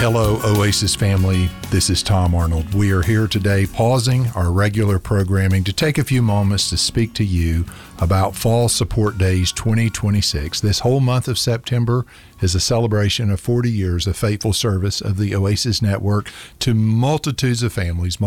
Hello, Oasis family. This is Tom Arnold. We are here today pausing our regular programming to take a few moments to speak to you about Fall Support Days 2026. This whole month of September is a celebration of 40 years of faithful service of the Oasis Network to multitudes of families,